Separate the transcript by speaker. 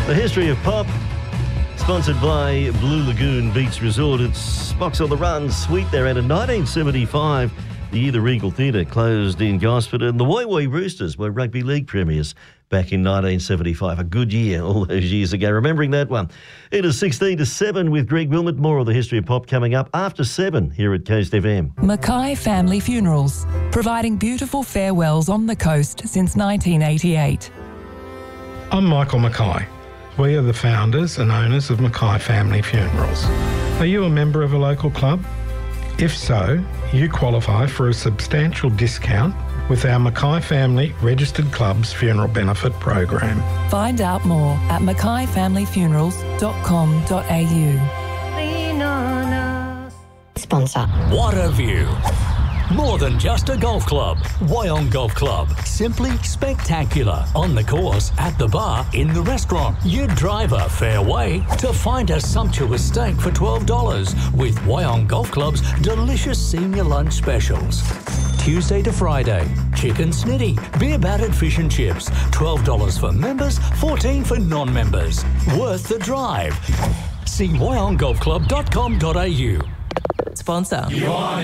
Speaker 1: The history of pop, sponsored by Blue Lagoon Beach Resort. It's Box on the Run, sweet there. And in 1975, the year the Regal Theatre closed in Gosford, and the Woy Woy Roosters were rugby league premiers back in 1975. A good year all those years ago. Remembering that one. It is 16-7 with Greg Wilmot. More of the history of pop coming up after 7 here at Coast FM.
Speaker 2: Mackay Family Funerals, providing beautiful farewells on the coast since 1988.
Speaker 3: I'm Michael Mackay. We are the founders and owners of Mackay Family Funerals. Are you a member of a local club? If so, you qualify for a substantial discount with our Mackay Family Registered Clubs Funeral Benefit Program.
Speaker 2: Find out more at mackayfamilyfunerals.com.au.
Speaker 4: Sponsor.
Speaker 5: What a view. More than just a golf club. Wyong Golf Club. Simply spectacular. On the course, at the bar, in the restaurant. You drive a fair way to find a sumptuous steak for $12 with Wyong Golf Club's delicious senior lunch specials. Tuesday to Friday. Chicken snitty, beer battered fish and chips. $12 for members, $14 for non-members. Worth the drive. See wyonggolfclub.com.au.
Speaker 2: Sponsor.